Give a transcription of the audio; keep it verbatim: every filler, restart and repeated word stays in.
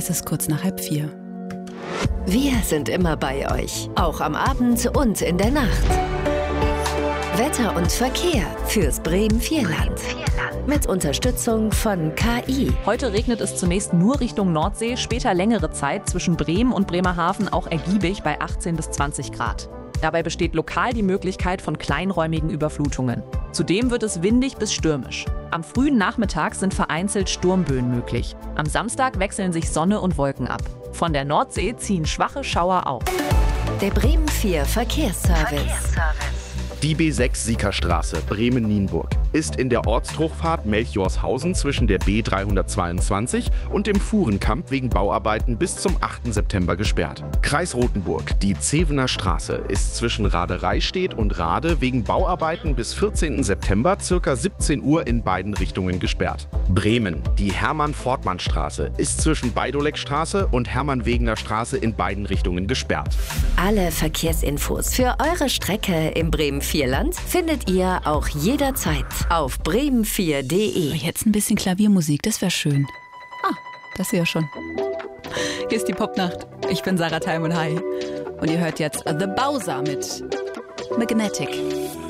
Es ist kurz nach halb vier. Wir sind immer bei euch, auch am Abend und in der Nacht. Wetter und Verkehr fürs Bremen-Vierland. Mit Unterstützung von K I. Heute regnet es zunächst nur Richtung Nordsee, später längere Zeit zwischen Bremen und Bremerhaven auch ergiebig bei achtzehn bis zwanzig Grad. Dabei besteht lokal die Möglichkeit von kleinräumigen Überflutungen. Zudem wird es windig bis stürmisch. Am frühen Nachmittag sind vereinzelt Sturmböen möglich. Am Samstag wechseln sich Sonne und Wolken ab. Von der Nordsee ziehen schwache Schauer auf. Der Bremen vier Verkehrsservice. Verkehrsservice. Die B sechs Siekerstraße, Bremen-Nienburg, ist in der Ortsdurchfahrt Melchiorshausen zwischen der B dreihundertzweiundzwanzig und dem Fuhrenkamp wegen Bauarbeiten bis zum achten September gesperrt. Kreis Rothenburg, die Zevener Straße, ist zwischen Radereistedt und Rade wegen Bauarbeiten bis vierzehnten September ca. siebzehn Uhr in beiden Richtungen gesperrt. Bremen, die Hermann-Fortmann-Straße, ist zwischen Beidoleckstraße und Hermann-Wegener-Straße in beiden Richtungen gesperrt. Alle Verkehrsinfos für eure Strecke im Bremen-Vierland findet ihr auch jederzeit auf bremen vier punkt de. Jetzt ein bisschen Klaviermusik, das wäre schön. Ah, das ist ja schon. Hier ist die Popnacht. Ich bin Sarah Teilmann, hi. Und ihr hört jetzt The Bowser mit Magnetic.